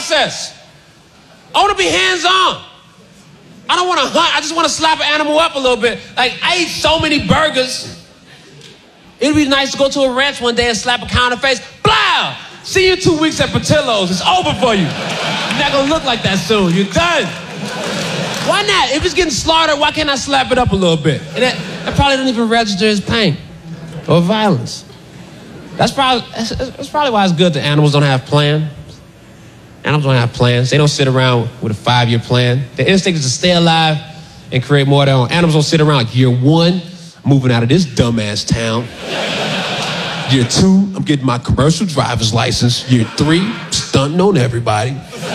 process. I want to be hands-on. I don't want to hunt. I just want to slap an animal up a little bit. Like, I eat so many burgers. It'd be nice to go to a ranch one day and slap a cow in the face. Blow! See you in 2 weeks at Patillo's. It's over for you. You're not going to look like that soon. You're done. Why not? If it's getting slaughtered, why can't I slap it up a little bit? And that probably doesn't even register as pain or violence. That's probably why it's good that animals don't have plans. Animals don't have plans. They don't sit around with a 5-year plan. Their instinct is to stay alive and create more of their own. Animals don't sit around like year 1, moving out of this dumbass town. Year 2, I'm getting my commercial driver's license. Year 3, stunting on everybody.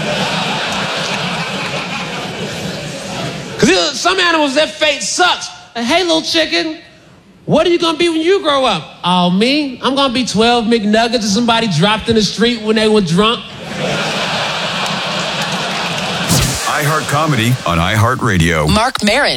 Because some animals, their fate sucks. Like, hey, little chicken, what are you going to be when you grow up? Oh, me? I'm going to be 12 McNuggets that somebody dropped in the street when they were drunk. iHeart Comedy on iHeartRadio. Marc Maron.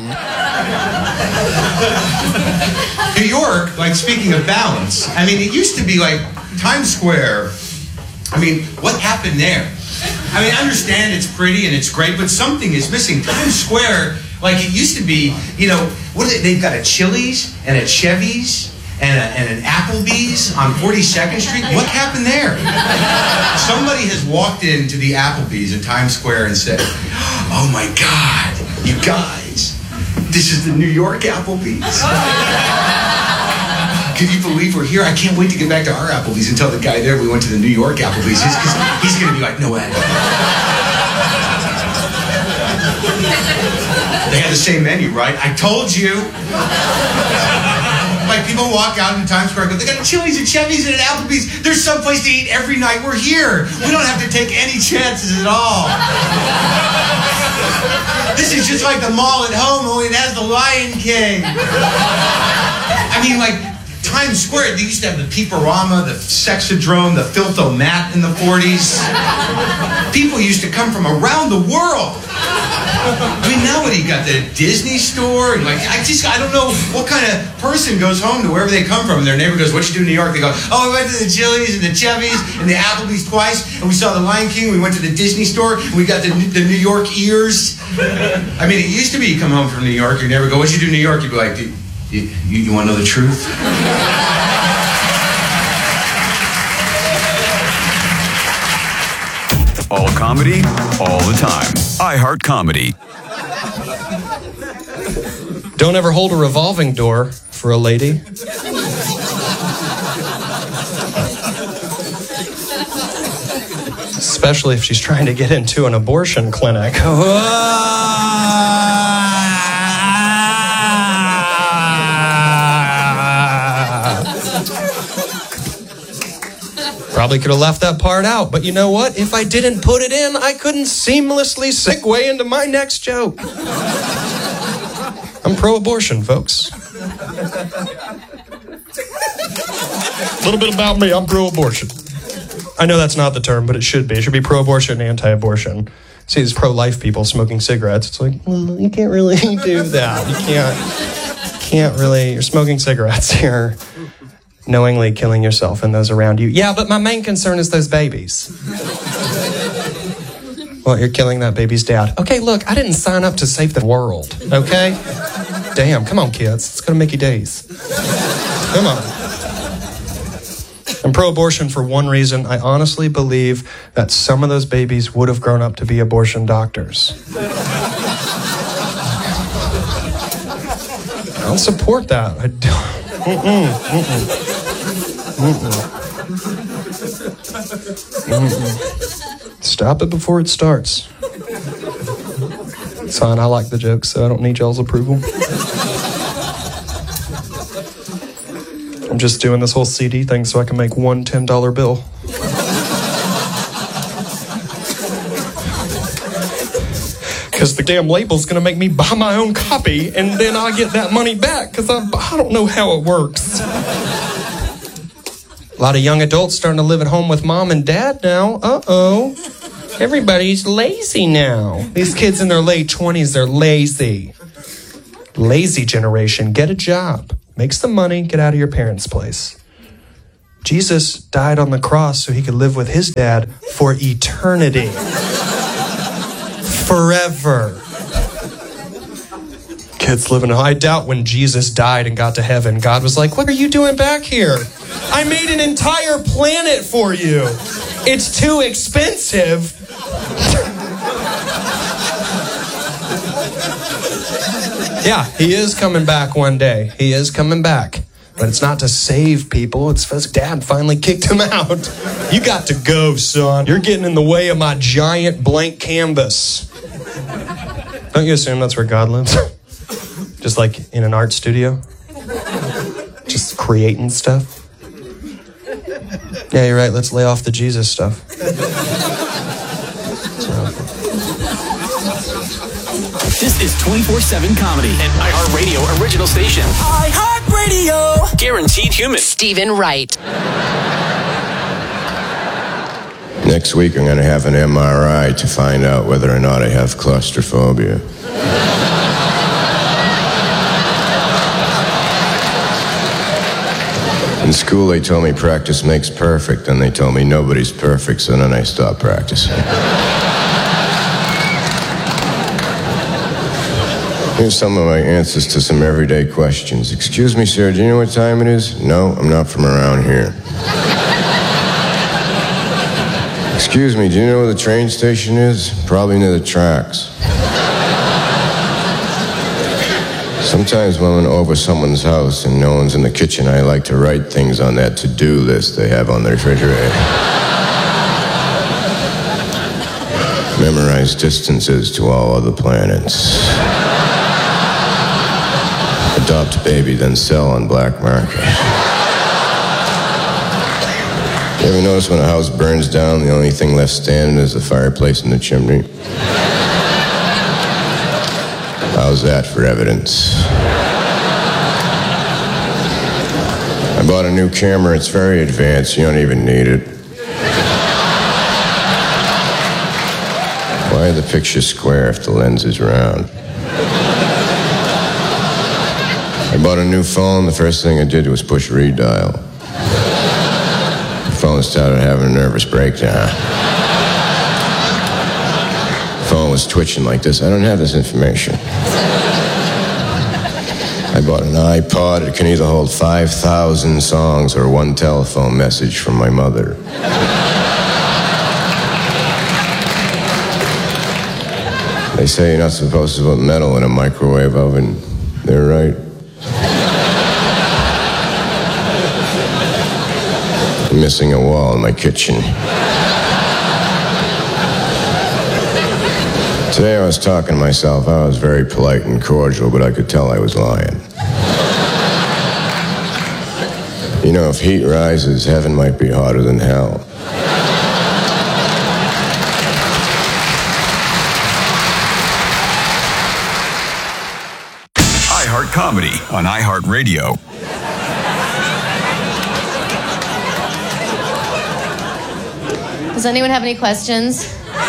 New York, like, speaking of balance, I mean, it used to be like Times Square. I mean, what happened there? I mean, I understand it's pretty and it's great, but something is missing. Times Square, like it used to be, you know, they've got a Chili's and a Chevy's and an Applebee's on 42nd Street. What happened there? Somebody has walked into the Applebee's in Times Square and said, oh my God, you guys, this is the New York Applebee's. Can you believe we're here? I can't wait to get back to our Applebee's and tell the guy there we went to the New York Applebee's. He's going to be like, no way. They had the same menu, right? I told you. Like, people walk out in Times Square and go, they got a Chili's and Chevy's and an Applebee's. There's some place to eat every night. We're here. We don't have to take any chances at all. This is just like the mall at home, only it has the Lion King. I mean, like, Times Square, they used to have the Peeperama, the Sexodrome, the Filthomat in the 40s. People used to come from around the world. I mean, now what do you got? The Disney store? And like, I don't know what kind of person goes home to wherever they come from. And their neighbor goes, what'd you do in New York? They go, oh, we went to the Chili's and the Chevy's and the Applebee's twice. And we saw the Lion King. We went to the Disney store. And we got the New York ears. I mean, it used to be you come home from New York, your neighbor go, what'd you do in New York? You'd be like, you want to know the truth? All comedy, all the time. iHeart Comedy. Don't ever hold a revolving door for a lady. Especially if she's trying to get into an abortion clinic. Probably could have left that part out, but you know what? If I didn't put it in, I couldn't seamlessly segue into my next joke. I'm pro-abortion, folks. A little bit about me, I'm pro-abortion. I know that's not the term, but it should be. It should be pro-abortion and anti-abortion. See, these pro-life people smoking cigarettes. It's like, well, you can't really do that. You can't really, you're smoking cigarettes. You're knowingly killing yourself and those around you. Yeah, but my main concern is those babies. Well, you're killing that baby's dad. Okay, look, I didn't sign up to save the world, okay? Damn, come on, kids. It's gonna make you days. Come on. I'm pro-abortion for one reason. I honestly believe that some of those babies would have grown up to be abortion doctors. I don't support that. I don't. Stop it before it starts. It's fine, I like the jokes, so I don't need y'all's approval. I'm just doing this whole CD thing so I can make one $10 bill. Because the damn label's going to make me buy my own copy, and then I get that money back, because I don't know how it works. A lot of young adults starting to live at home with mom and dad now. Uh-oh. Everybody's lazy now. These kids in their late 20s, they're lazy. Lazy generation. Get a job. Make some money. Get out of your parents' place. Jesus died on the cross so he could live with his dad for eternity. Forever. Kids living. I doubt when Jesus died and got to heaven, God was like, what are you doing back here? I made an entire planet for you. It's too expensive. Yeah, he is coming back one day. He is coming back. But it's not to save people. It's because Dad finally kicked him out. You got to go, son. You're getting in the way of my giant blank canvas. Don't you assume that's where God lives? Just like in an art studio? Just creating stuff? Yeah, you're right. Let's lay off the Jesus stuff. This is 24/7 Comedy, an iHeartRadio original station. iHeartRadio. Guaranteed human. Stephen Wright. Next week, I'm going to have an MRI to find out whether or not I have claustrophobia. In school, they told me practice makes perfect, and they told me nobody's perfect, so then I stopped practicing. Here's some of my answers to some everyday questions. Excuse me, sir, do you know what time it is? No, I'm not from around here. Excuse me, do you know where the train station is? Probably near the tracks. Sometimes when I'm over someone's house and no one's in the kitchen, I like to write things on that to-do list they have on the refrigerator. Memorize distances to all other planets. Adopt baby, then sell on black market. You ever notice when a house burns down, the only thing left standing is the fireplace in the chimney? How's that for evidence? I bought a new camera. It's very advanced. You don't even need it. Why are the pictures square if the lens is round? I bought a new phone. The first thing I did was push redial. The phone started having a nervous breakdown. The phone was twitching like this. I don't have this information. I bought an iPod. It can either hold 5,000 songs or one telephone message from my mother. They say you're not supposed to put metal in a microwave oven. They're right. I'm missing a wall in my kitchen. Today I was talking to myself. I was very polite and cordial, but I could tell I was lying. You know, if heat rises, heaven might be hotter than hell. iHeart Comedy on iHeartRadio. Does anyone have any questions?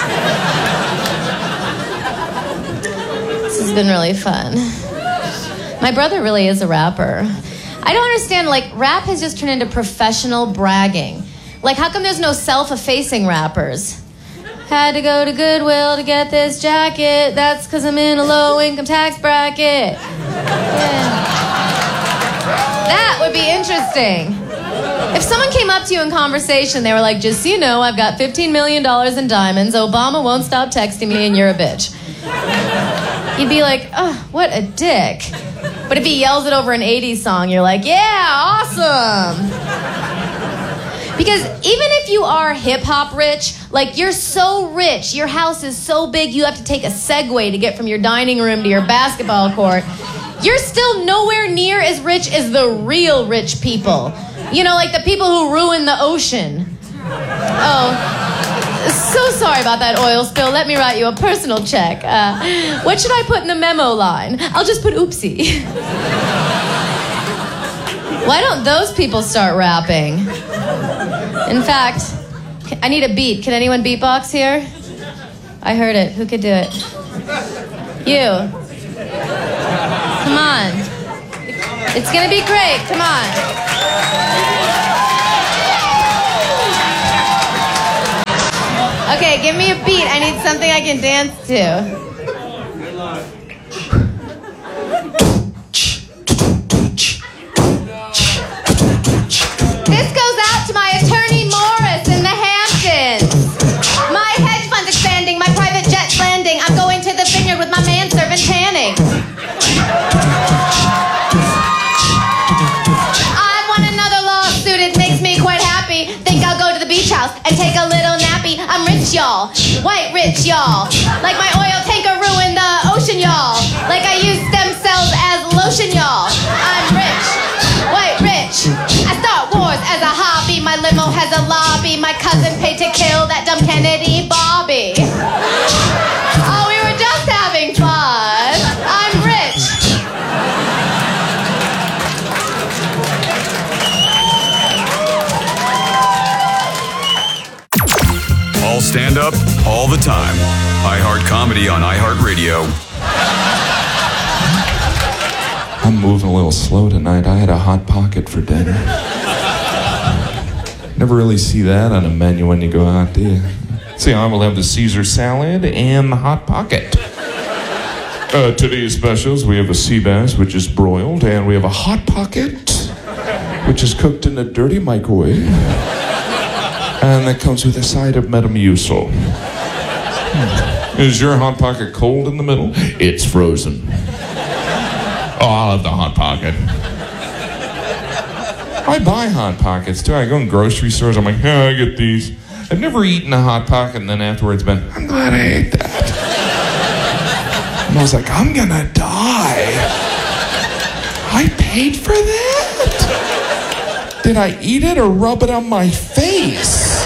This has been really fun. My brother really is a rapper. I don't understand, like, rap has just turned into professional bragging. Like, how come there's no self-effacing rappers? Had to go to Goodwill to get this jacket. That's because I'm in a low-income tax bracket. Yeah. That would be interesting. If someone came up to you in conversation, they were like, just so you know, I've got $15 million in diamonds. Obama won't stop texting me and you're a bitch. You'd be like, oh, what a dick. But if he yells it over an 80s song, you're like, yeah, awesome. Because even if you are hip-hop rich, like, you're so rich, your house is so big, you have to take a Segway to get from your dining room to your basketball court, you're still nowhere near as rich as the real rich people. You know, like the people who ruin the ocean. Oh, so sorry about that oil spill. Let me write you a personal check. What should I put in the memo line? I'll just put oopsie. Why don't those people start rapping? In fact, I need a beat. Can anyone beatbox here? I heard it. Who could do it? You. Come on. It's gonna be great. Come on. Okay, give me a beat. I need something I can dance to. This goes out to my attorney Morris in the Hamptons. My hedge fund's expanding, my private jet's landing. I'm going to the vineyard with my manservant tanning. I won another lawsuit, it makes me quite happy. Think I'll go to the beach house and take a little nappy. I'm rich, y'all. White rich, y'all. Like my oil tanker ruined the ocean, y'all. Like I use stem cells as lotion, y'all. I'm rich. White rich. I start wars as a hobby. My limo has a lobby. My cousin paid to kill that dumb Kennedy Bobby. Oh, we were just having fun. I'm rich. All stand up, all the time. iHeart Comedy on iHeartRadio. I'm moving a little slow tonight. I had a Hot Pocket for dinner. Never really see that on a menu when you go out, do you? See, I will have the Caesar salad and the Hot Pocket. Today's specials, we have a sea bass, which is broiled, and we have a Hot Pocket, which is cooked in a dirty microwave. And that comes with a side of Metamucil. Is your Hot Pocket cold in the middle? It's frozen. Oh, I'll have the Hot Pocket. I buy Hot Pockets, too. I go in grocery stores, I'm like, I get these. I've never eaten a Hot Pocket and then afterwards been, I'm glad I ate that. And I was like, I'm gonna die. I paid for that? Did I eat it or rub it on my face?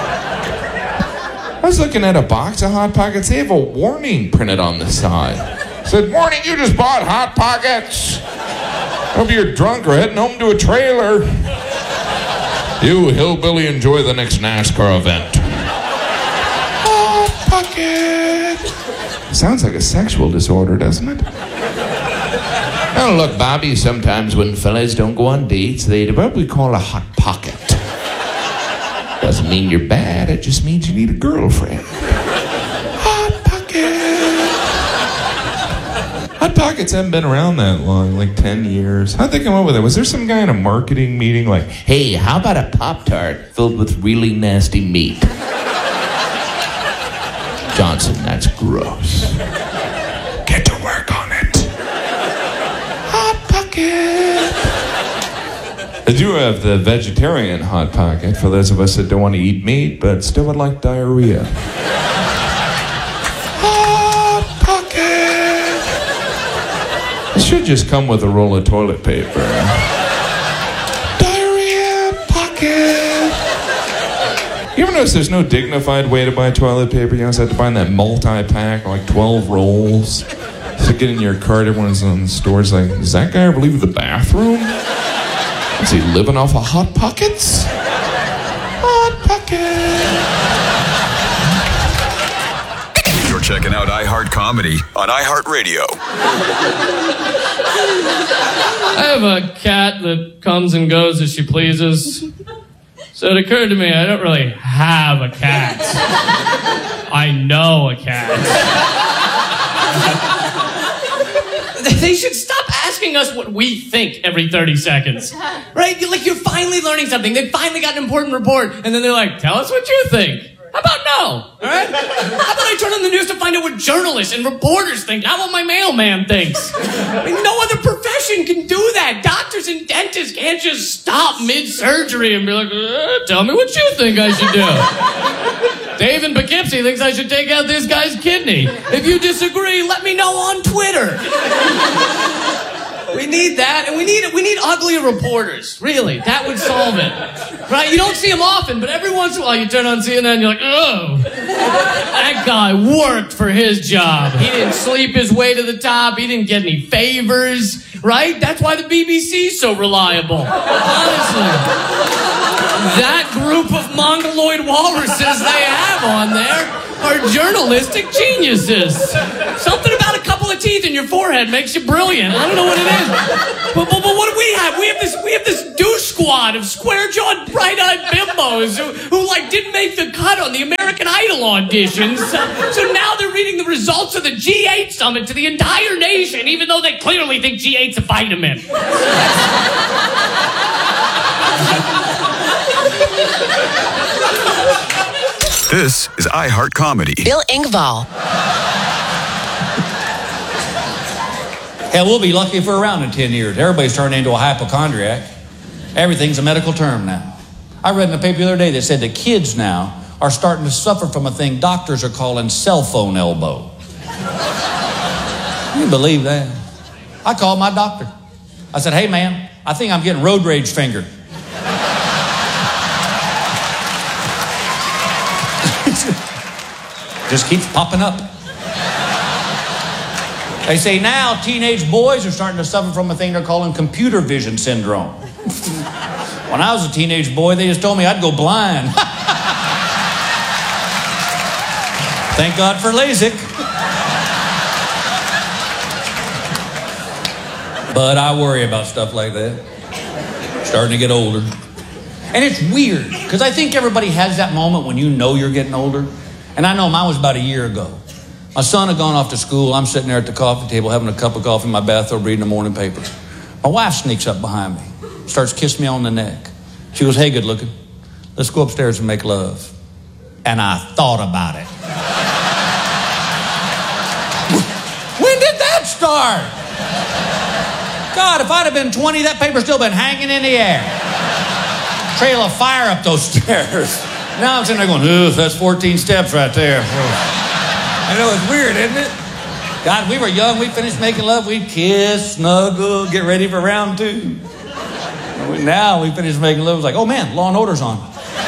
I was looking at a box of Hot Pockets. They have a warning printed on the side. It said, warning, you just bought Hot Pockets. Hope you're drunk or heading home to a trailer. You hillbilly, enjoy the next NASCAR event. Hot Pocket. Sounds like a sexual disorder, doesn't it? Oh, look, Bobby, sometimes when fellas don't go on dates, they develop what we call a hot pocket. Doesn't mean you're bad, it just means you need a girlfriend. Hot Pocket. Hot Pockets haven't been around that long, like 10 years. How'd they come up with it? Was there some guy in a marketing meeting like, hey, how about a Pop-Tart filled with really nasty meat? Johnson, that's gross. Get to work on it. Hot Pocket. I do have the vegetarian Hot Pocket for those of us that don't want to eat meat but still would like diarrhea. Hot Pocket. It should just come with a roll of toilet paper. Diarrhea Pocket. You ever notice there's no dignified way to buy toilet paper? You always have to buy in that multi-pack, like 12 rolls. Stick it in your cart. Everyone's in the stores like, does that guy ever leave the bathroom? Is he living off of Hot Pockets? Hot Pocket. You're checking out iHeart Comedy on iHeartRadio. I have a cat that comes and goes as she pleases. So it occurred to me, I don't really have a cat. I know a cat. They should stop asking us what we think every 30 seconds. Right? Like, you're finally learning something. They finally got an important report, and then they're like, tell us what you think. How about no? All right? How about I turn on the news to find out what journalists and reporters think, not what my mailman thinks? I mean, no other profession can do that. Doctors and dentists can't just stop mid-surgery and be like, tell me what you think I should do. Dave in Poughkeepsie thinks I should take out this guy's kidney. If you disagree, let me know on Twitter. We need that, and we need uglier reporters. Really, that would solve it. Right? You don't see them often, but every once in a while you turn on CNN and you're like, oh, that guy worked for his job. He didn't sleep his way to the top. He didn't get any favors. Right? That's why the BBC's so reliable. Honestly. That group of mongoloid walruses they have on there are journalistic geniuses. Something about a couple couple of teeth in your forehead makes you brilliant. I don't know what it is. But what do we have? We have this douche squad of square-jawed, bright-eyed bimbos who like didn't make the cut on the American Idol auditions. So now they're reading the results of the G8 summit to the entire nation, even though they clearly think G8's a vitamin. This is iHeart Comedy. Bill Engvall. Hell, we'll be lucky if we're around in 10 years. Everybody's turned into a hypochondriac. Everything's a medical term now. I read in the paper the other day that said that kids now are starting to suffer from a thing doctors are calling cell phone elbow. You believe that? I called my doctor. I said, hey man, I think I'm getting road rage finger. Just keeps popping up. They say now teenage boys are starting to suffer from a thing they're calling computer vision syndrome. When I was a teenage boy, they just told me I'd go blind. Thank God for LASIK. But I worry about stuff like that. Starting to get older. And it's weird, because I think everybody has that moment when you know you're getting older. And I know mine was about a year ago. My son had gone off to school. I'm sitting there at the coffee table having a cup of coffee in my bathrobe reading the morning paper. My wife sneaks up behind me, starts kissing me on the neck. She goes, hey, good looking, let's go upstairs and make love. And I thought about it. When did that start? God, if I'd have been 20, that paper's still been hanging in the air. Trail of fire up those stairs. Now I'm sitting there going, ugh, that's 14 steps right there. I know, it's weird, isn't it? God, we were young, we finished making love, we'd kiss, snuggle, get ready for round 2. Now we finished making love, it's like, oh man, Law and Order's on.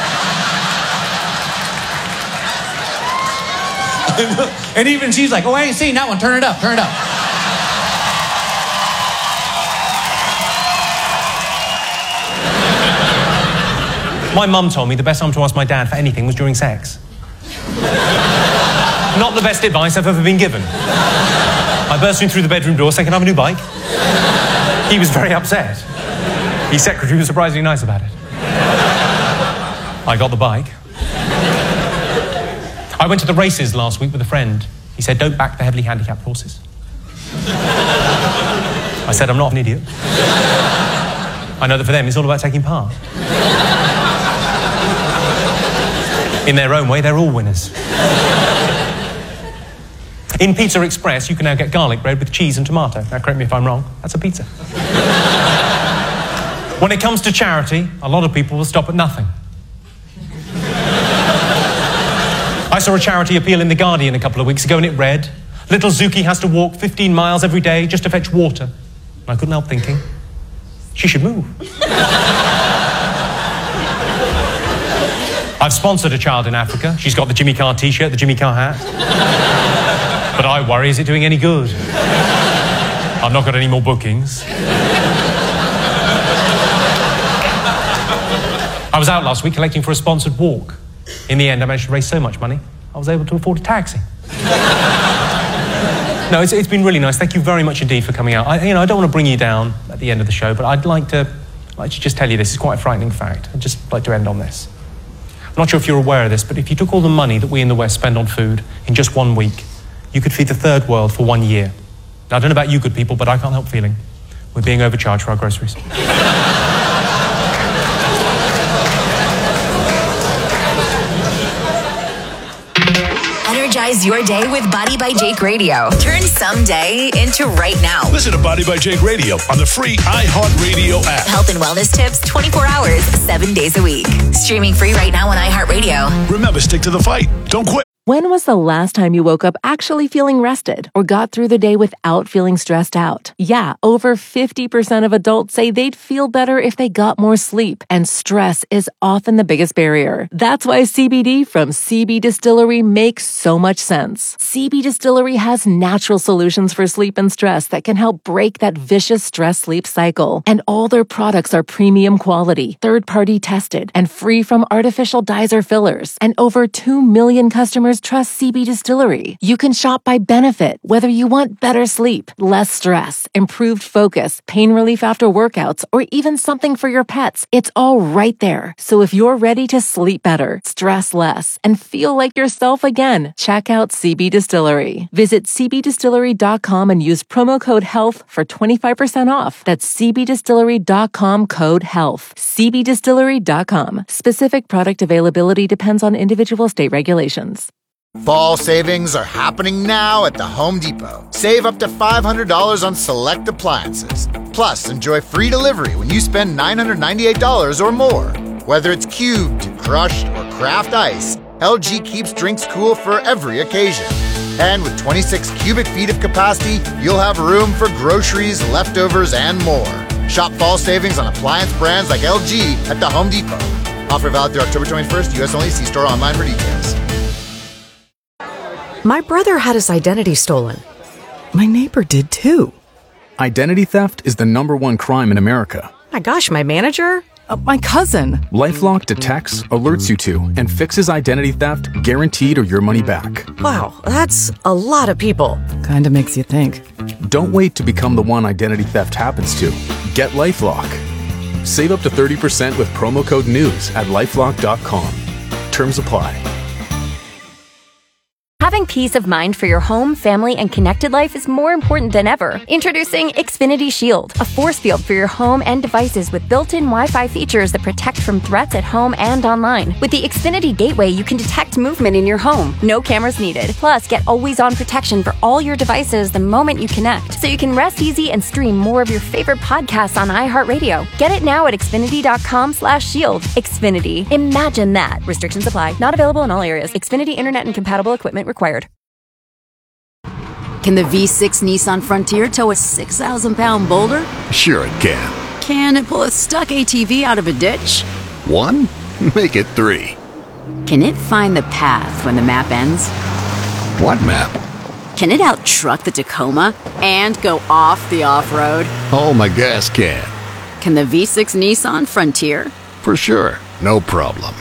And even she's like, oh, I ain't seen that one, turn it up, turn it up. My mum told me the best time to ask my dad for anything was during sex. Not the best advice I've ever been given. I burst in through the bedroom door saying, can I have a new bike? He was very upset. His secretary was surprisingly nice about it. I got the bike. I went to the races last week with a friend. He said, don't back the heavily handicapped horses. I said, I'm not an idiot. I know that for them it's all about taking part. In their own way, they're all winners. In Pizza Express, you can now get garlic bread with cheese and tomato. Now, correct me if I'm wrong, that's a pizza. When it comes to charity, a lot of people will stop at nothing. I saw a charity appeal in The Guardian a couple of weeks ago, and it read, little Zuki has to walk 15 miles every day just to fetch water. And I couldn't help thinking, she should move. I've sponsored a child in Africa. She's got the Jimmy Carr t-shirt, the Jimmy Carr hat. But I worry, is it doing any good? I've not got any more bookings. I was out last week collecting for a sponsored walk. In the end, I managed to raise so much money, I was able to afford a taxi. No, it's been really nice. Thank you very much indeed for coming out. I don't want to bring you down at the end of the show, but I'd like to just tell you this. It's quite a frightening fact. I'd just like to end on this. I'm not sure if you're aware of this, but if you took all the money that we in the West spend on food in just 1 week, you could feed the third world for 1 year. Now, I don't know about you good people, but I can't help feeling we're being overcharged for our groceries. Energize your day with Body by Jake Radio. Turn someday into right now. Listen to Body by Jake Radio on the free iHeartRadio app. Health and wellness tips 24 hours, 7 days a week. Streaming free right now on iHeartRadio. Remember, stick to the fight. Don't quit. When was the last time you woke up actually feeling rested or got through the day without feeling stressed out? Yeah, over 50% of adults say they'd feel better if they got more sleep, and stress is often the biggest barrier. That's why CBD from CB Distillery makes so much sense. CB Distillery has natural solutions for sleep and stress that can help break that vicious stress-sleep cycle. And all their products are premium quality, third-party tested, and free from artificial dyes or fillers. And over 2 million customers customers trust CB Distillery. You can shop by benefit, whether you want better sleep, less stress, improved focus, pain relief after workouts, or even something for your pets. It's all right there. So if you're ready to sleep better, stress less, and feel like yourself again, check out CB Distillery. Visit cbdistillery.com and use promo code HEALTH for 25% off. That's cbdistillery.com code HEALTH. cbdistillery.com. Specific product availability depends on individual state regulations. Fall savings are happening now at the Home Depot. Save up to $500 on select appliances. Plus, enjoy free delivery when you spend $998 or more. Whether it's cubed, crushed, or craft ice, LG keeps drinks cool for every occasion. And with 26 cubic feet of capacity, you'll have room for groceries, leftovers, and more. Shop fall savings on appliance brands like LG at the Home Depot. Offer valid through October 21st, U.S. only. See store online for details. My brother had his identity stolen. My neighbor did too. Identity theft is the #1 crime in America. My gosh, my manager? My cousin. LifeLock detects, alerts you to, and fixes identity theft guaranteed or your money back. Wow, that's a lot of people. Kinda makes you think. Don't wait to become the one identity theft happens to. Get LifeLock. Save up to 30% with promo code NEWS at lifelock.com. Terms apply. Having peace of mind for your home, family, and connected life is more important than ever. Introducing Xfinity Shield, a force field for your home and devices with built-in Wi-Fi features that protect from threats at home and online. With the Xfinity Gateway, you can detect movement in your home. No cameras needed. Plus, get always-on protection for all your devices the moment you connect, so you can rest easy and stream more of your favorite podcasts on iHeartRadio. Get it now at Xfinity.com/shield. Xfinity. Imagine that. Restrictions apply. Not available in all areas. Xfinity Internet and compatible equipment required. Can the V6 Nissan Frontier tow a 6,000-pound boulder? Sure it can. Can it pull a stuck ATV out of a ditch? 1? Make it 3. Can it find the path when the map ends? What map? Can it out-truck the Tacoma and go off the off-road? Oh, my gas can. Can the V6 Nissan Frontier? For sure. No problem.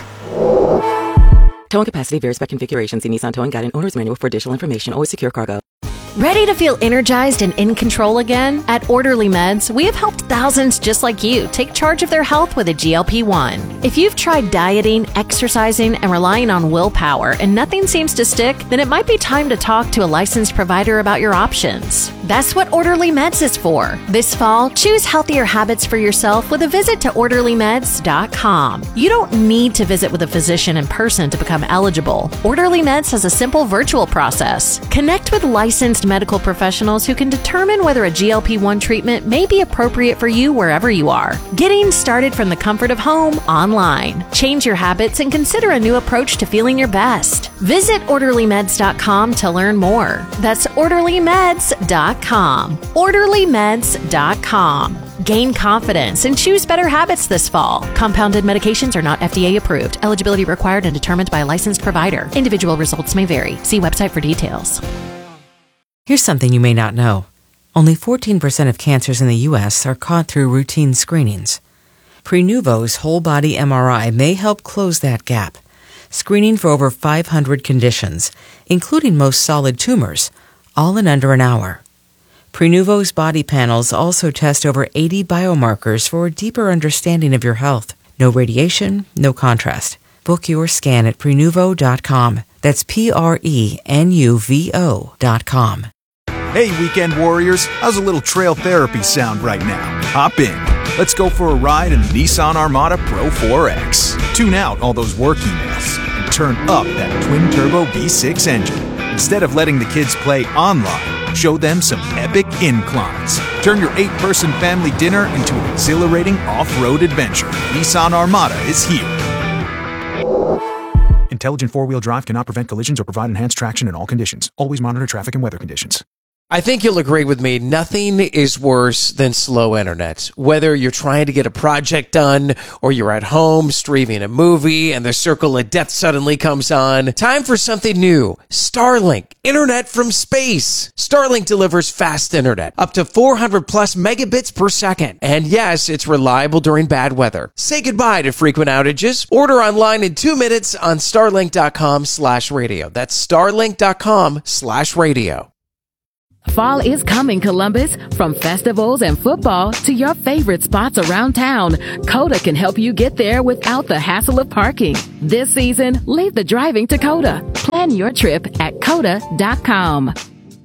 Towing capacity varies by configuration. See Nissan Towing Guide and Owner's Manual for additional information. Always secure cargo. Ready to feel energized and in control again? At Orderly Meds, we have helped thousands just like you take charge of their health with a GLP-1. If you've tried dieting, exercising, and relying on willpower and nothing seems to stick, then it might be time to talk to a licensed provider about your options. That's what Orderly Meds is for. This fall, choose healthier habits for yourself with a visit to OrderlyMeds.com. You don't need to visit with a physician in person to become eligible. Orderly Meds has a simple virtual process. Connect with licensed medical professionals who can determine whether a GLP-1 treatment may be appropriate for you wherever you are. Getting started from the comfort of home online. Change your habits and consider a new approach to feeling your best. Visit OrderlyMeds.com to learn more. That's OrderlyMeds.com. OrderlyMeds.com. Gain confidence and choose better habits this fall. Compounded medications are not FDA approved. Eligibility required and determined by a licensed provider. Individual results may vary. See website for details. Here's something you may not know. Only 14% of cancers in the U.S. are caught through routine screenings. Prenuvo's whole body MRI may help close that gap, screening for over 500 conditions, including most solid tumors, all in under an hour. Prenuvo's body panels also test over 80 biomarkers for a deeper understanding of your health. No radiation, no contrast. Book your scan at Prenuvo.com. That's Prenuvo.com. Hey, weekend warriors, how's a little trail therapy sound right now? Hop in. Let's go for a ride in the Nissan Armada Pro 4X. Tune out all those work emails and turn up that twin-turbo V6 engine. Instead of letting the kids play online, show them some epic inclines. Turn your 8-person family dinner into an exhilarating off-road adventure. Nissan Armada is here. Intelligent four-wheel drive cannot prevent collisions or provide enhanced traction in all conditions. Always monitor traffic and weather conditions. I think you'll agree with me. Nothing is worse than slow internet. Whether you're trying to get a project done or you're at home streaming a movie and the circle of death suddenly comes on. Time for something new. Starlink. Internet from space. Starlink delivers fast internet. Up to 400 plus megabits per second. And yes, it's reliable during bad weather. Say goodbye to frequent outages. Order online in 2 minutes on starlink.com/radio. That's starlink.com/radio. Fall is coming, Columbus. From festivals and football to your favorite spots around town, Coda can help you get there without the hassle of parking. This season, leave the driving to Coda. Plan your trip at Coda.com.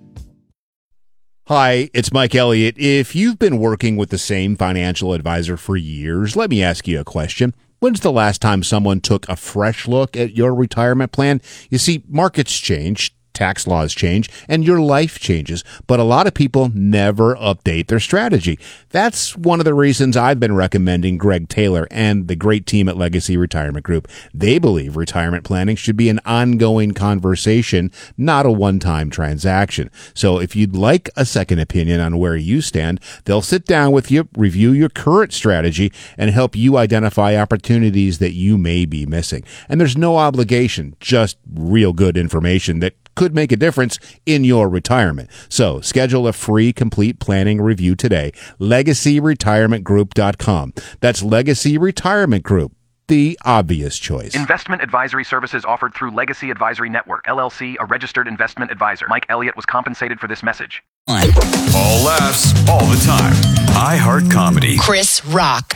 Hi, it's Mike Elliott. If you've been working with the same financial advisor for years, let me ask you a question. When's the last time someone took a fresh look at your retirement plan? You see, markets change. Tax laws change, and your life changes, but a lot of people never update their strategy. That's one of the reasons I've been recommending Greg Taylor and the great team at Legacy Retirement Group. They believe retirement planning should be an ongoing conversation, not a one-time transaction. So if you'd like a second opinion on where you stand, they'll sit down with you, review your current strategy, and help you identify opportunities that you may be missing. And there's no obligation, just real good information that could make a difference in your retirement. So schedule a free complete planning review today. LegacyRetirementGroup.com. That's Legacy Retirement Group, the obvious choice. Investment advisory services offered through Legacy Advisory Network, LLC, a registered investment advisor. Mike Elliott was compensated for this message. All laughs, all the time. iHeart Comedy. Chris Rock.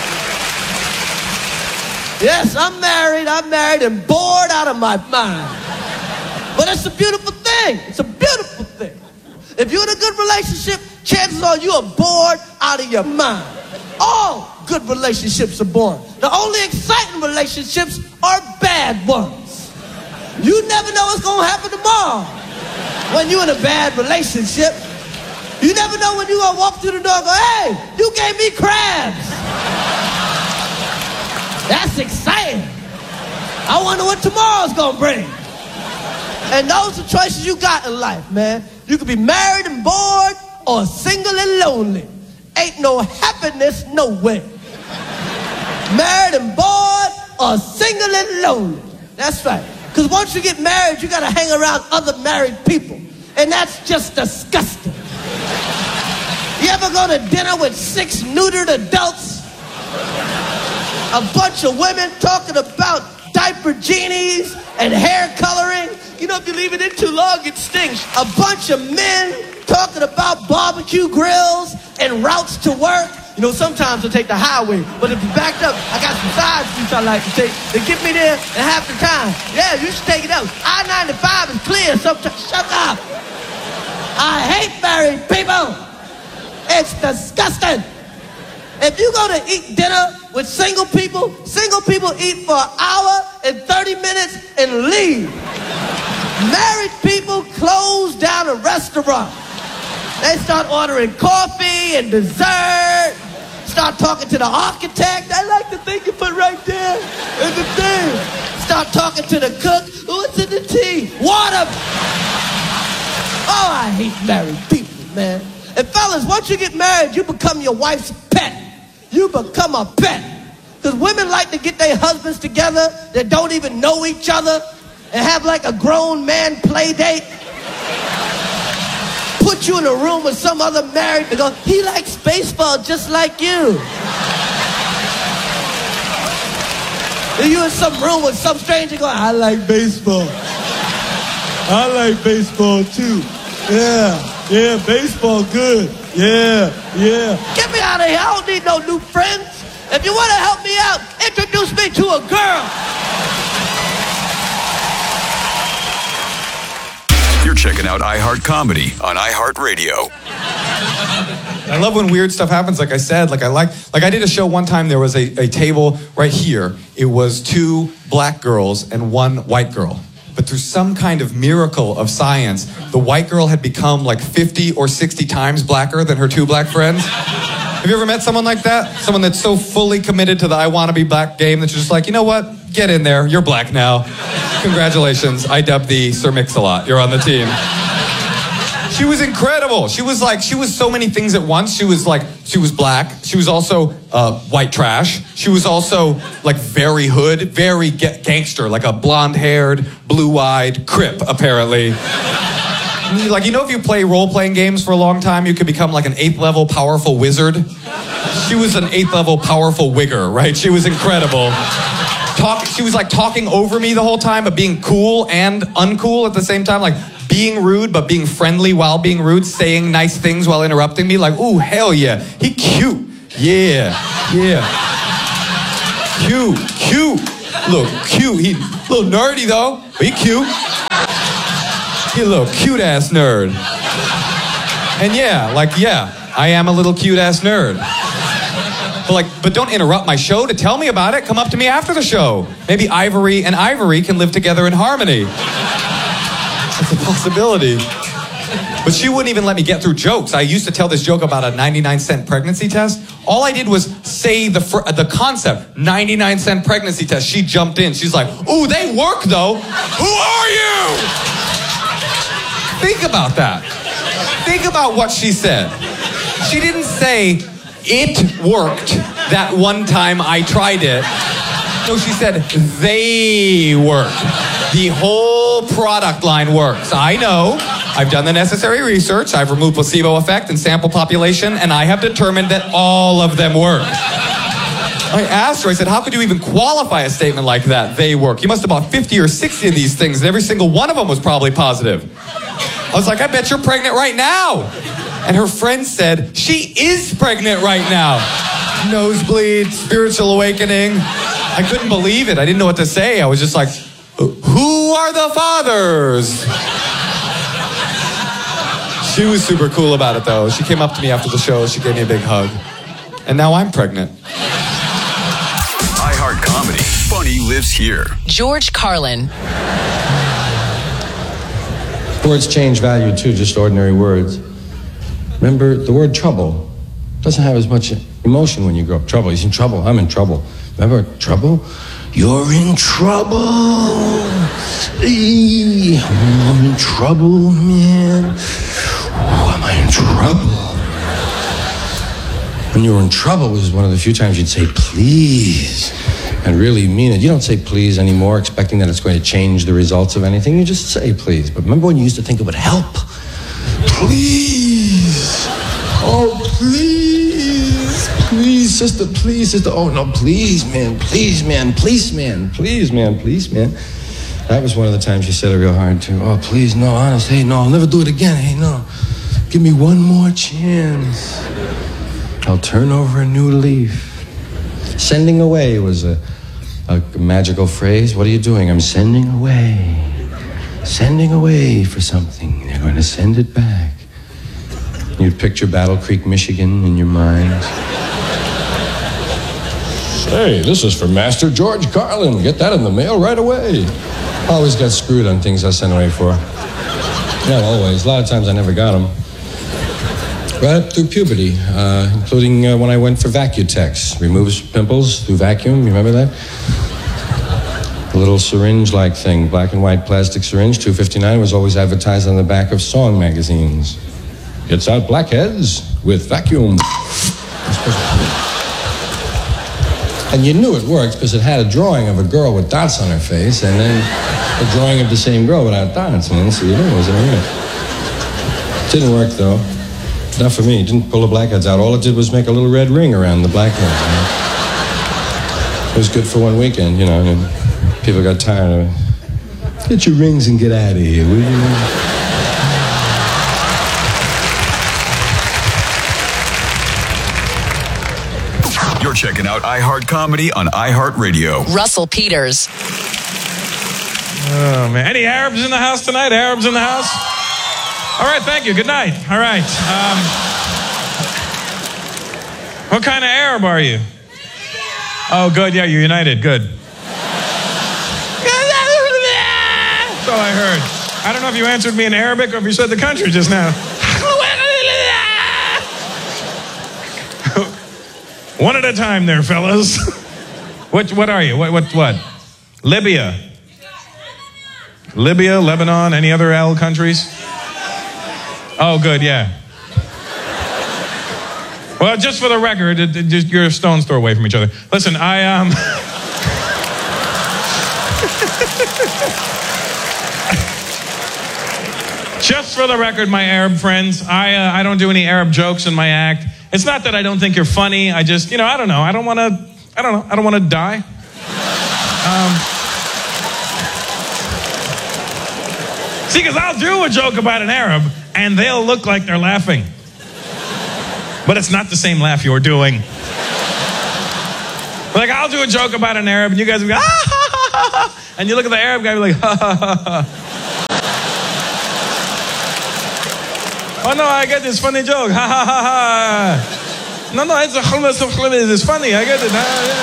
Yes, I'm married and bored out of my mind. But it's a beautiful thing. It's a beautiful thing. If you're in a good relationship, chances are you are bored out of your mind. All good relationships are boring. The only exciting relationships are bad ones. You never know what's going to happen tomorrow when you're in a bad relationship. You never know when you're going to walk through the door and go, hey, you gave me crabs. That's exciting. I wonder what tomorrow's going to bring. And those are choices you got in life, man. You could be married and bored or single and lonely. Ain't no happiness nowhere. Married and bored or single and lonely. That's right. Because once you get married, you got to hang around other married people. And that's just disgusting. You ever go to dinner with 6 neutered adults? A bunch of women talking about diaper genies and hair coloring. You know, if you leave it in too long, it stinks. A bunch of men talking about barbecue grills and routes to work. You know, sometimes they'll take the highway, but if you're backed up, I got some side streets I like to take. They get me there in half the time. Yeah, you should take it out. I-95 is clear sometimes. Shut up. I hate married people. It's disgusting. If you go to eat dinner with single people eat for an hour and 30 minutes and leave. Married people close down a restaurant. They start ordering coffee and dessert. Start talking to the architect. I like the thing you put right there in the thing. Start talking to the cook. What's in the tea? Water. Oh, I hate married people, man. And fellas, once you get married, you become your wife's pet. You become a pet. Because women like to get their husbands together that don't even know each other and have like a grown man play date. Put you in a room with some other married and go, he likes baseball just like you. And you in some room with some stranger going, I like baseball. I like baseball too. Yeah, baseball good. Yeah. Get me out of here. I don't need no new friends. If you want to help me out, introduce me to a girl. You're checking out iHeart Comedy on iHeart Radio. I love when weird stuff happens. Like I said, I did a show one time. There was a table right here. It was 2 black girls and 1 white girl. But through some kind of miracle of science, the white girl had become like 50 or 60 times blacker than her 2 black friends. Have you ever met someone like that? Someone that's so fully committed to the I want to be black game that you're just like, you know what? Get in there. You're black now. Congratulations. I dubbed thee Sir Mix-a-Lot. You're on the team. She was incredible. She was so many things at once. She was black. She was also white trash. She was also like very hood, very gangster, like a blonde-haired, blue-eyed Crip, apparently. Like, you know, if you play role-playing games for a long time, you could become like an 8th level powerful wizard. She was an 8th level powerful wigger, right? She was incredible. She was like talking over me the whole time, but being cool and uncool at the same time. Like being rude, but being friendly while being rude, saying nice things while interrupting me. Like, ooh, hell yeah. He cute. Yeah. Cute. Look, cute. He a little nerdy though, but he cute. He a little cute-ass nerd. And yeah, I am a little cute-ass nerd. But don't interrupt my show to tell me about it. Come up to me after the show. Maybe Ivory and Ivory can live together in harmony. That's a possibility. But she wouldn't even let me get through jokes. I used to tell this joke about a 99-cent pregnancy test. All I did was say the concept, 99-cent pregnancy test. She jumped in. She's like, ooh, they work though. Who are you? Think about that. Think about what she said. She didn't say, it worked that one time I tried it. No, she said, they work. The whole product line works. I know. I've done the necessary research. I've removed placebo effect and sample population, and I have determined that all of them work. I asked her, I said, how could you even qualify a statement like that? They work. You must have bought 50 or 60 of these things, and every single one of them was probably positive. I was like, I bet you're pregnant right now. And her friend said, she is pregnant right now. Nosebleed, spiritual awakening. I couldn't believe it. I didn't know what to say. I was just like, who are the fathers? She was super cool about it, though. She came up to me after the show. She gave me a big hug. And now I'm pregnant. iHeart Comedy. Funny lives here. George Carlin. Words change value, too, just ordinary words. Remember, the word trouble doesn't have as much emotion when you grow up. Trouble, he's in trouble, I'm in trouble. Remember, trouble? You're in trouble. I'm in trouble, man. Oh, am I in trouble? When you were in trouble was one of the few times you'd say, please, and really mean it. You don't say please anymore, expecting that it's going to change the results of anything. You just say please. But remember when you used to think it would help? Please. Oh, please. Please, sister, please, sister. Oh, no, please, man. Please, man. Please, man. Please, man. Please, man. That was one of the times you said it real hard, too. Oh, please, no, honest. Hey, no, I'll never do it again. Hey, no. Give me one more chance. I'll turn over a new leaf. Sending away was a magical phrase. What are you doing? I'm sending away. Sending away for something. They're going to send it back. You'd picture Battle Creek, Michigan in your mind. Hey, this is for Master George Carlin. Get that in the mail right away. Always got screwed on things I sent away for. Not always. A lot of times I never got them. Right up through puberty, including when I went for Vacutex. Removes pimples through vacuum. You remember that? A little syringe-like thing, black and white plastic syringe, $2.59, was always advertised on the back of song magazines. Gets out blackheads with vacuum. And you knew it worked because it had a drawing of a girl with dots on her face, and then a drawing of the same girl without dots, and so you knew it was in it. Didn't work though. Not for me. It didn't pull the blackheads out. All it did was make a little red ring around the blackheads. You know? It was good for one weekend, you know, and people got tired of it. Get your rings and get out of here, will you? You're checking out iHeart Comedy on iHeartRadio. Russell Peters. Oh, man. Any Arabs in the house tonight? Arabs in the house? All right, thank you. Good night. All right. What kind of Arab are you? Oh, good. Yeah, you're united. Good. That's all I heard. I don't know if you answered me in Arabic or if you said the country just now. One at a time there, fellas. What are you? What? Libya, Lebanon, any other L countries? Oh, good, yeah. Well, just for the record, you're a stone's throw away from each other. Listen, just for the record, my Arab friends, I don't do any Arab jokes in my act. It's not that I don't think you're funny. I just, I don't know. I don't want to die. See, because I'll do a joke about an Arab, and they'll look like they're laughing. But it's not the same laugh you're doing. Like, I'll do a joke about an Arab, and you guys will go, ah, ha, ha, ha. And you look at the Arab guy, and you're like, ha, ha, ha, ha. Oh, no, I get this funny joke. Ha, ha, ha, ha. No, it's funny. I get it.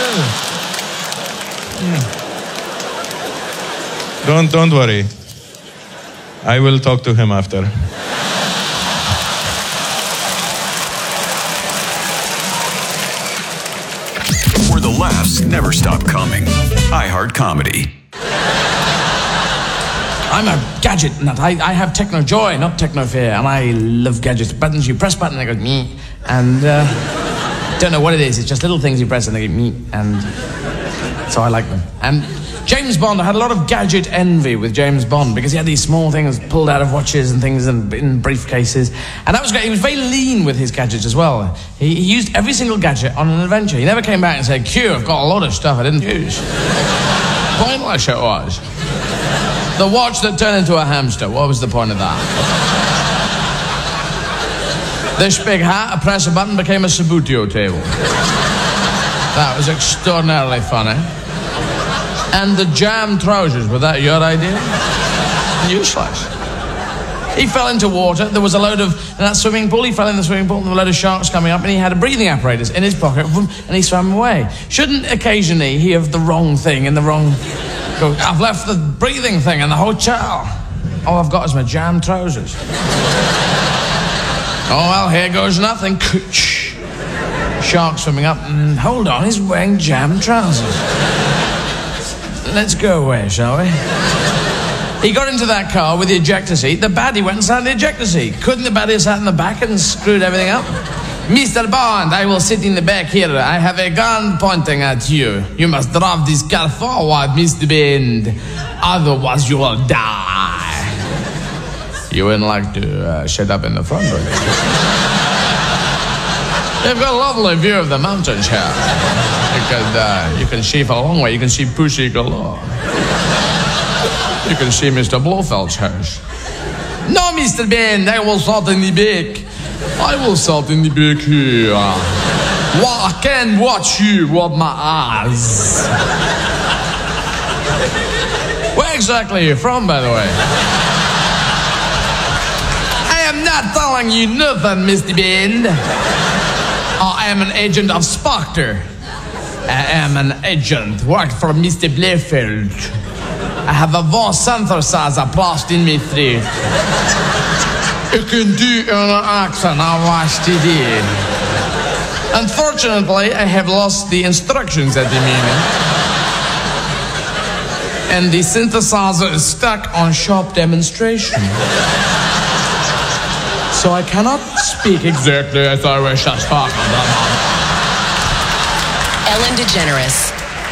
Don't worry. I will talk to him after. Where the laughs never stop coming. iHeart Comedy. I'm a gadget nut. I have techno joy, not techno fear, and I love gadgets. Buttons, you press button, they go me, and don't know what it is. It's just little things you press and they get me, and so I like them. And James Bond, I had a lot of gadget envy with James Bond because he had these small things pulled out of watches and things in briefcases, and that was great. He was very lean with his gadgets as well. He used every single gadget on an adventure. He never came back and said, Q, I've got a lot of stuff I didn't use. Pointless it was. The watch that turned into a hamster, what was the point of that? This big hat, I press a button, became a Subbuteo table. That was extraordinarily funny. And the jam trousers, was that your idea? Useless. He fell into water. There was a load of, in that swimming pool, he fell in the swimming pool, and there were a load of sharks coming up, and he had a breathing apparatus in his pocket, and he swam away. Shouldn't occasionally he have the wrong thing in the wrong... Go, I've left the breathing thing in the hotel. All I've got is my jam trousers. Oh, well, here goes nothing. Shark swimming up, and hold on, he's wearing jam trousers. Let's go away, shall we? He got into that car with the ejector seat. The baddie went and sat in the ejector seat. Couldn't the baddie have sat in the back and screwed everything up? Mr. Bond, I will sit in the back here. I have a gun pointing at you. You must drive this car forward, Mr. Bond. Otherwise, you will die. You wouldn't like to shut up in the front room. You've got a lovely view of the mountains here. You can see for a long way. You can see Pussy galore. You can see Mr. Blofeld's house. No, Mr. Bond, I will salt in the back. I will salt in the back here. Well, I can watch you with my eyes. Where exactly are you from, by the way? I am not telling you nothing, Mr. Bond. I am an agent of Spectre. I am an agent, worked for Mr. Blofeld. I have a voice synthesizer placed in my throat. You can do an accent, I watched it in. Unfortunately, I have lost the instructions at the moment. And the synthesizer is stuck on shop demonstration. So I cannot speak exactly as I wish I spoke. Ellen DeGeneres.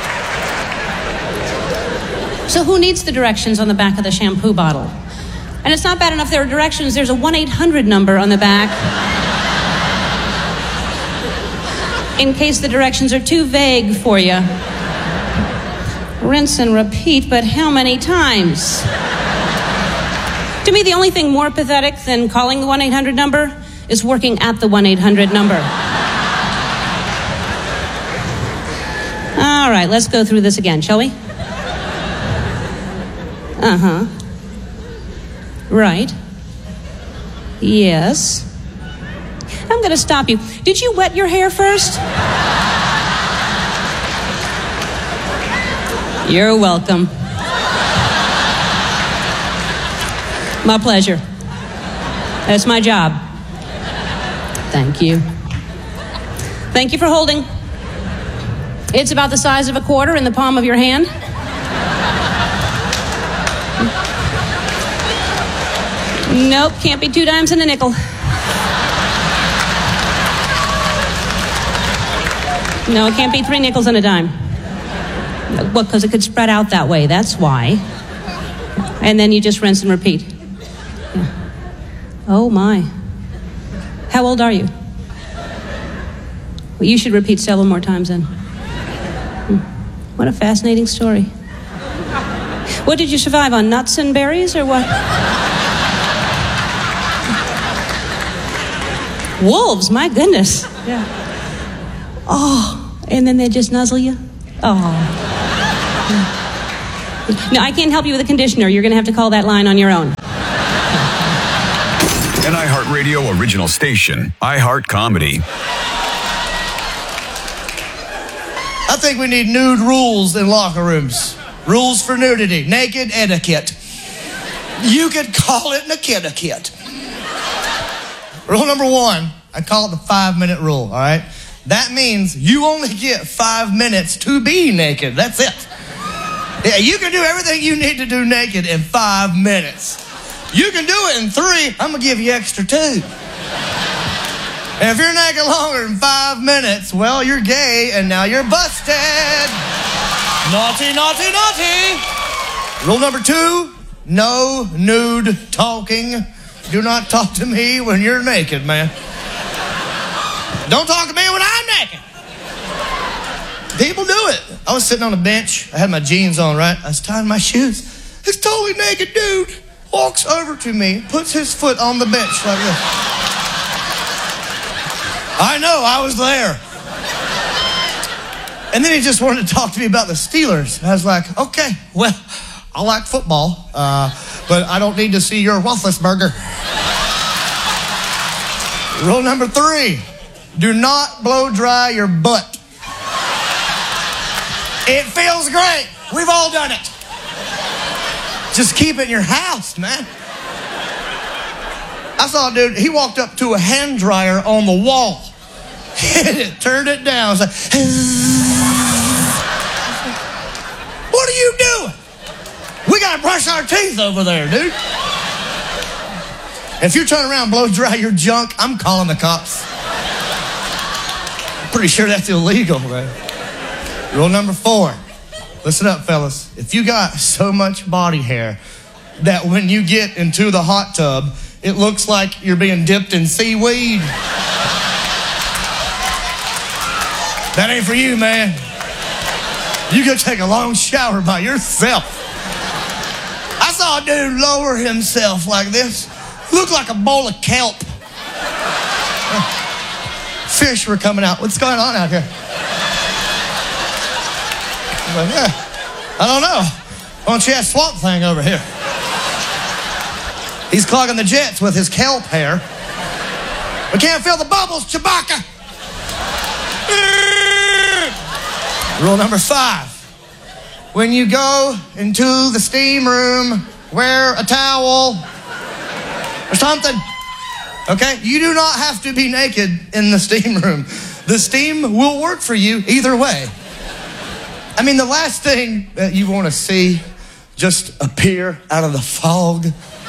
So who needs the directions on the back of the shampoo bottle? And it's not bad enough there are directions. There's a 1-800 number on the back. In case the directions are too vague for you. Rinse and repeat, but how many times? To me, the only thing more pathetic than calling the 1-800 number is working at the 1-800 number. All right, let's go through this again, shall we? Uh-huh. Right. Yes. I'm going to stop you. Did you wet your hair first? You're welcome. My pleasure. That's my job. Thank you. Thank you for holding. It's about the size of a quarter in the palm of your hand. Nope, can't be 2 dimes and a nickel. No, it can't be 3 nickels and a dime. Well, because it could spread out that way, that's why. And then you just rinse and repeat. Yeah. Oh, my. How old are you? Well, you should repeat several more times then. What a fascinating story. What did you survive on, nuts and berries, or what? Wolves, my goodness. Yeah. Oh, and then they just nuzzle you? Oh. No, I can't help you with a conditioner. You're going to have to call that line on your own. An iHeartRadio original station, iHeart Comedy. I think we need nude rules in locker rooms. Rules for nudity. Naked etiquette. You could call it etiquette. Rule number 1, I call it the 5-minute rule, all right? That means you only get 5 minutes to be naked. That's it. Yeah, you can do everything you need to do naked in 5 minutes. You can do it in 3. I'm going to give you extra 2. And if you're naked longer than 5 minutes, well, you're gay and now you're busted. Naughty, naughty, naughty. Rule number 2, no nude talking. Do not talk to me when you're naked, man. Don't talk to me when I'm naked. People do it. I was sitting on a bench. I had my jeans on, right? I was tying my shoes. This totally naked dude walks over to me, puts his foot on the bench like this. I know, I was there. And then he just wanted to talk to me about the Steelers. I was like, okay, well, I like football, but I don't need to see your Wafflesburger. Rule number 3, do not blow dry your butt. It feels great. We've all done it. Just keep it in your house, man. I saw a dude, he walked up to a hand dryer on the wall. Hit it, turned it down. It's like, what are you doing? We got to brush our teeth over there, dude. If you turn around and blow dry your junk, I'm calling the cops. I'm pretty sure that's illegal, man. Rule number 4. Listen up, fellas. If you got so much body hair that when you get into the hot tub, it looks like you're being dipped in seaweed, that ain't for you, man. You go take a long shower by yourself. I saw a dude lower himself like this. Looked like a bowl of kelp. Fish were coming out. What's going on out here? Like, yeah, I don't know. Why don't you ask Swamp Thing over here? He's clogging the jets with his kelp hair. We can't feel the bubbles, Chewbacca. Rule number 5. When you go into the steam room, wear a towel or something. Okay? You do not have to be naked in the steam room. The steam will work for you either way. I mean, the last thing that you want to see just appear out of the fog.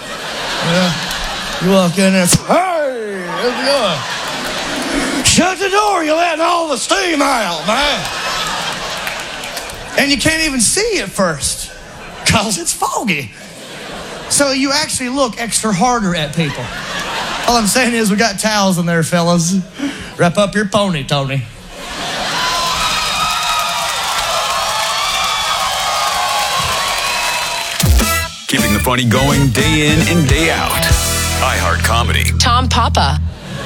You walk in there, hey, how's it going? Shut the door, you're letting all the steam out, man. And you can't even see at first because it's foggy. So you actually look extra harder at people. All I'm saying is we got towels in there, fellas. Wrap up your pony, Tony. Keeping the funny going day in and day out. iHeart Comedy. Tom Papa.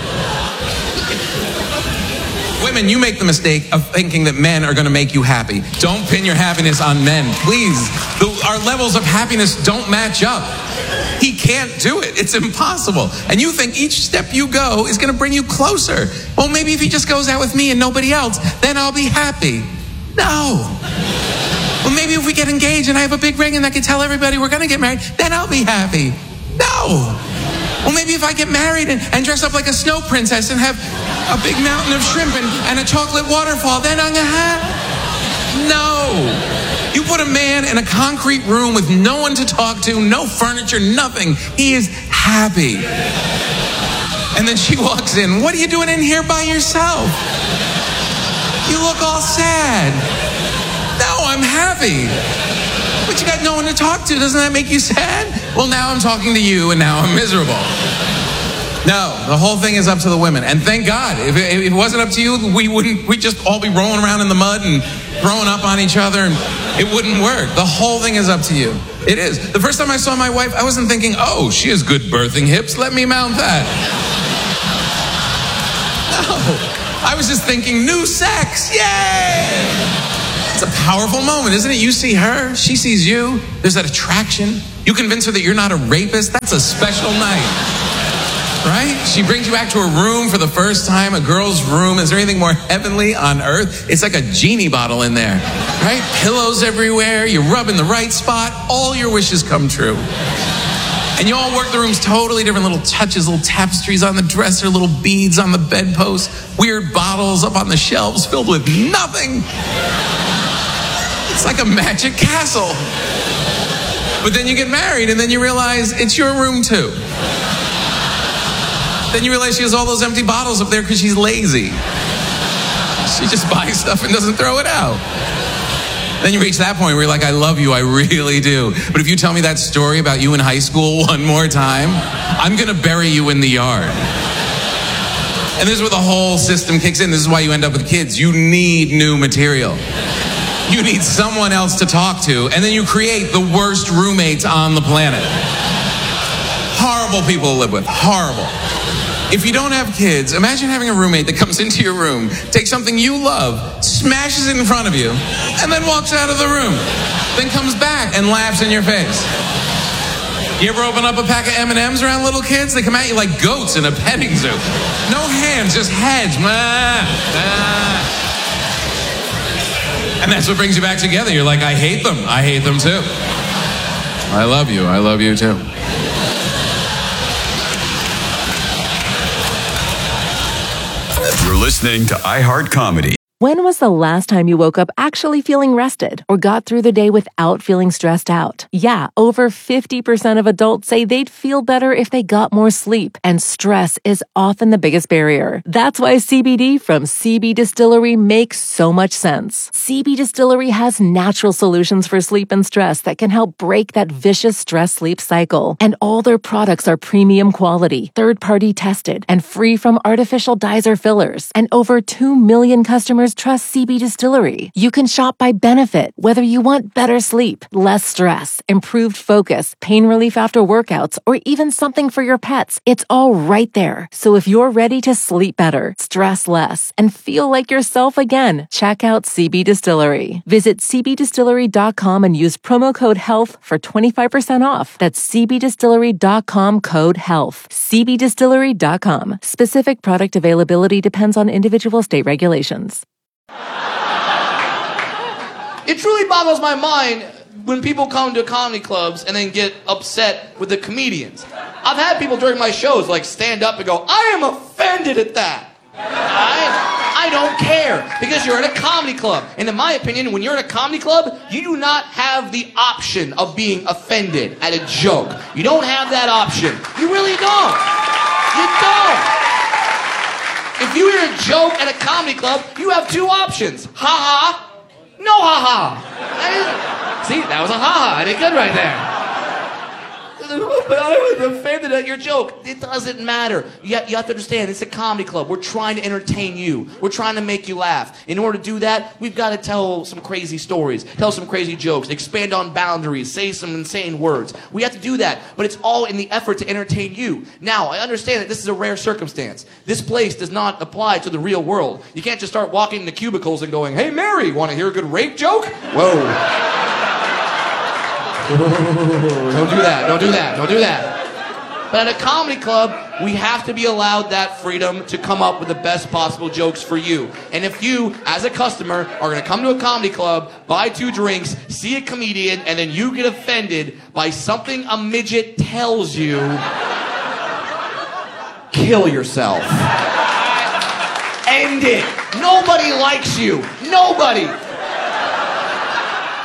Women, you make the mistake of thinking that men are going to make you happy. Don't pin your happiness on men. Please. Our levels of happiness don't match up. He can't do it. It's impossible. And you think each step you go is going to bring you closer. Well, maybe if he just goes out with me and nobody else, then I'll be happy. No. Well, maybe if we get engaged and I have a big ring and I can tell everybody we're going to get married, then I'll be happy. No. Well, maybe if I get married and dress up like a snow princess and have a big mountain of shrimp and a chocolate waterfall, then I'm going to have... No. put a man in a concrete room with no one to talk to, no furniture, nothing, he is happy. And then she walks in. What are you doing in here by yourself? You look all sad. No, I'm happy. But you got no one to talk to. Doesn't that make you sad? Well, now I'm talking to you, and now I'm miserable. No, the whole thing is up to the women. And thank God, if it wasn't up to you, we'd just all be rolling around in the mud and throwing up on each other, and it wouldn't work. The whole thing is up to you. It is. The first time I saw my wife, I wasn't thinking, oh, she has good birthing hips. Let me mount that. No, I was just thinking, new sex. Yay! It's a powerful moment, isn't it? You see her, she sees you. There's that attraction. You convince her that you're not a rapist. That's a special night. Right? She brings you back to her room for the first time, a girl's room. Is there anything more heavenly on earth? It's like a genie bottle in there, right? Pillows everywhere. You rub in the right spot. All your wishes come true. And you all work the rooms totally different. Little touches, little tapestries on the dresser, little beads on the bedpost, weird bottles up on the shelves filled with nothing. It's like a magic castle. But then you get married and then you realize it's your room too. Then you realize she has all those empty bottles up there because she's lazy. She just buys stuff and doesn't throw it out. Then you reach that point where you're like, I love you, I really do. But if you tell me that story about you in high school one more time, I'm going to bury you in the yard. And this is where the whole system kicks in. This is why you end up with kids. You need new material. You need someone else to talk to. And then you create the worst roommates on the planet. Horrible people to live with. Horrible. If you don't have kids, imagine having a roommate that comes into your room, takes something you love, smashes it in front of you, and then walks out of the room. Then comes back and laughs in your face. You ever open up a pack of M&Ms around little kids? They come at you like goats in a petting zoo. No hands, just heads. And that's what brings you back together. You're like, I hate them. I hate them too. I love you. I love you too. You're listening to iHeart Comedy. When was the last time you woke up actually feeling rested or got through the day without feeling stressed out? Yeah, over 50% of adults say they'd feel better if they got more sleep, and stress is often the biggest barrier. That's why CBD from CB Distillery makes so much sense. CB Distillery has natural solutions for sleep and stress that can help break that vicious stress-sleep cycle. And all their products are premium quality, third-party tested, and free from artificial dyes or fillers. And over 2 million customers trust CB Distillery. You can shop by benefit, whether you want better sleep, less stress, improved focus, pain relief after workouts, or even something for your pets. It's all right there. So if you're ready to sleep better, stress less, and feel like yourself again, check out CB Distillery. Visit cbdistillery.com and use promo code HEALTH for 25% off. That's cbdistillery.com code HEALTH. cbdistillery.com. Specific product availability depends on individual state regulations. It truly boggles my mind when people come to comedy clubs and then get upset with the comedians. I've had people during my shows like stand up and go, I am offended at that. I don't care, because you're at a comedy club. And in my opinion, when you're at a comedy club, you do not have the option of being offended at a joke. You don't have that option. You really don't. You don't. If you hear a joke at a comedy club, you have two options. Ha-ha, no ha-ha. See, that was a ha-ha. I did good right there. But I was offended at your joke. It doesn't matter. You have to understand, it's a comedy club. We're trying to entertain you. We're trying to make you laugh. In order to do that, we've got to tell some crazy stories, tell some crazy jokes, expand on boundaries, say some insane words. We have to do that, but it's all in the effort to entertain you. Now, I understand that this is a rare circumstance. This place does not apply to the real world. You can't just start walking into cubicles and going, hey, Mary, want to hear a good rape joke? Whoa. Don't do that, don't do that, don't do that. But at a comedy club, we have to be allowed that freedom to come up with the best possible jokes for you. And if you, as a customer, are going to come to a comedy club, buy 2 drinks, see a comedian, and then you get offended by something a midget tells you, kill yourself. End it. Nobody likes you. Nobody.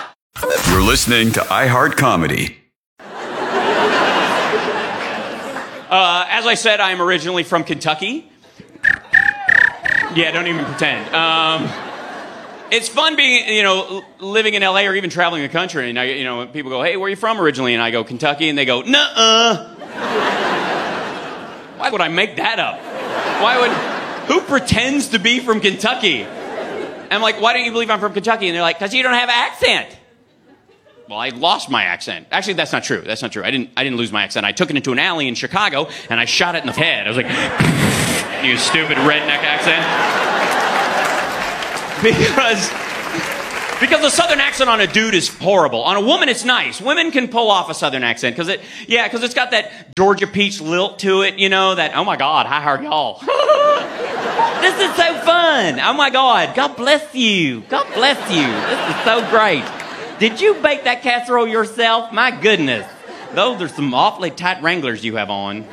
You're listening to iHeart Comedy. As I said, I'm originally from Kentucky. Yeah, don't even pretend. It's fun being, living in LA or even traveling the country. And people go, "Hey, where are you from originally?" And I go, "Kentucky." And they go, "Nuh-uh." Why would I make that up? Who pretends to be from Kentucky? And I'm like, "Why don't you believe I'm from Kentucky?" And they're like, "'Cause you don't have an accent." Well, I lost my accent. Actually, that's not true. I didn't lose my accent. I took it into an alley in Chicago and I shot it in the head. I was like, "You stupid redneck accent." Because the southern accent on a dude is horrible. On a woman, it's nice. Women can pull off a southern accent because it's got that Georgia peach lilt to it, that, "Oh my God, how are y'all?" This is so fun. Oh my God, God bless you. God bless you. This is so great. Did you bake that casserole yourself? My goodness. Those are some awfully tight Wranglers you have on.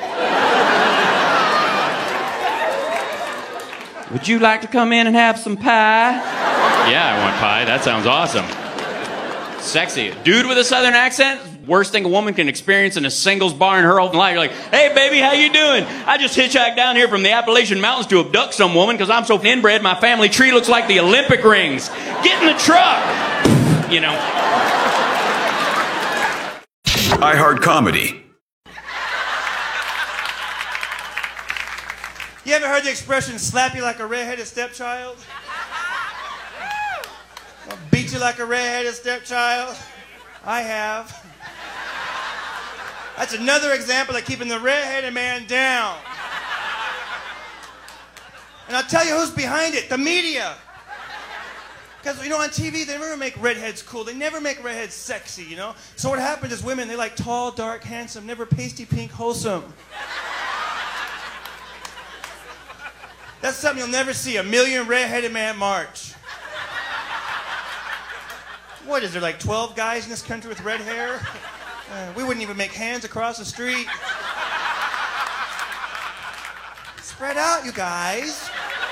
Would you like to come in and have some pie? Yeah, I want pie. That sounds awesome. Sexy. Dude with a southern accent? Worst thing a woman can experience in a singles bar in her whole life. You're like, "Hey, baby, how you doing? I just hitchhiked down here from the Appalachian Mountains to abduct some woman because I'm so inbred my family tree looks like the Olympic rings. Get in the truck." iHeart Comedy. You ever heard the expression, slap you like a redheaded stepchild? Or beat you like a redheaded stepchild? I have. That's another example of keeping the redheaded man down. And I'll tell you who's behind it, the media. Because, on TV, they never make redheads cool. They never make redheads sexy, So what happens is women, they like tall, dark, handsome, never pasty pink, wholesome. That's something you'll never see, a million redheaded man march. What is there, like 12 guys in this country with red hair? We wouldn't even make hands across the street. Spread out, you guys.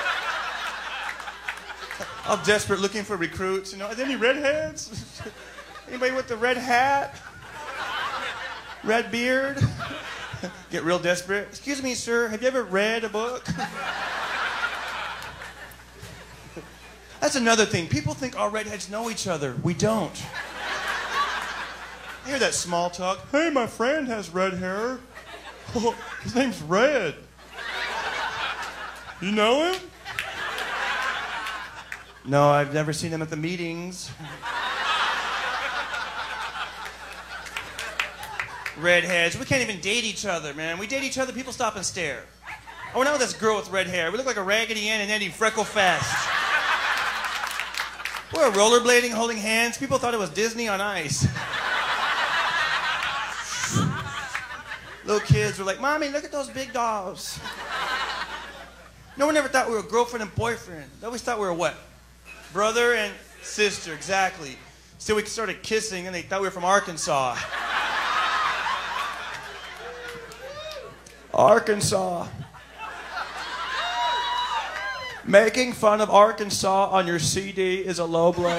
All desperate looking for recruits. Are there any redheads? Anybody with the red hat? Red beard? Get real desperate. "Excuse me, sir, have you ever read a book?" That's another thing. People think all redheads know each other. We don't. I hear that small talk. "Hey, my friend has red hair. Oh, his name's Red. You know him?" "No, I've never seen him at the meetings." Redheads. We can't even date each other, man. We date each other, people stop and stare. I went out with this girl with red hair. We look like a Raggedy Ann and Eddie Freckle Fest. We were rollerblading, holding hands. People thought it was Disney on Ice. Little kids were like, "Mommy, look at those big dogs." No one ever thought we were girlfriend and boyfriend. They always thought we were what? Brother and sister, exactly. So we started kissing and they thought we were from Arkansas. Arkansas. Making fun of Arkansas on your CD is a low blow.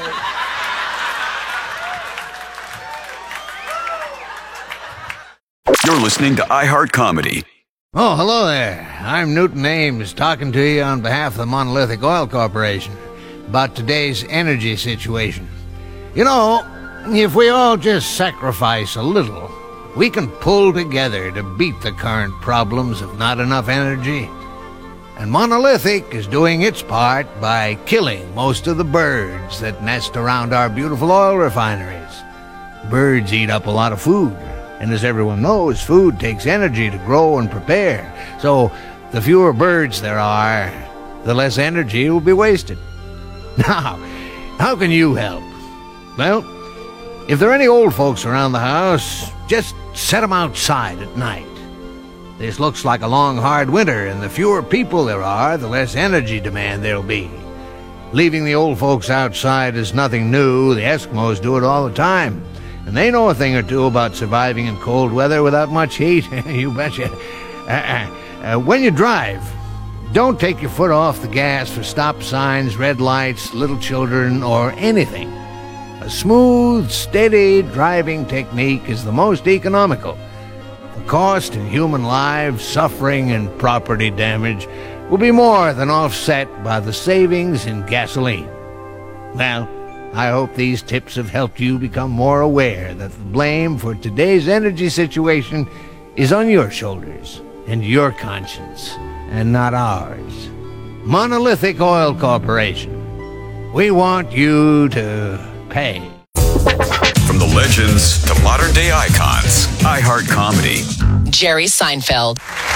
You're listening to iHeart Comedy. Oh, hello there. I'm Newton Ames talking to you on behalf of the Monolithic Oil Corporation about today's energy situation. If we all just sacrifice a little, we can pull together to beat the current problems of not enough energy. And Monolithic is doing its part by killing most of the birds that nest around our beautiful oil refineries. Birds eat up a lot of food, and as everyone knows, food takes energy to grow and prepare. So the fewer birds there are, the less energy will be wasted. Now, how can you help? Well, if there are any old folks around the house, just set them outside at night. This looks like a long, hard winter, and the fewer people there are, the less energy demand there'll be. Leaving the old folks outside is nothing new. The Eskimos do it all the time, and they know a thing or two about surviving in cold weather without much heat. You betcha. When you drive, don't take your foot off the gas for stop signs, red lights, little children, or anything. A smooth, steady driving technique is the most economical. The The cost in human lives, suffering, and property damage will be more than offset by the savings in gasoline. Well, I hope these tips have helped you become more aware that the blame for today's energy situation is on your shoulders and your conscience, and not ours. Monolithic Oil Corporation. We want you to pay. From the legends to modern day icons, iHeart Comedy. Jerry Seinfeld.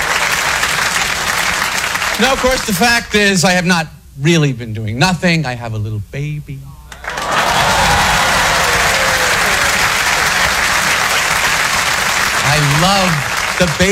No, of course, the fact is I have not really been doing nothing. I have a little baby. I love the baby.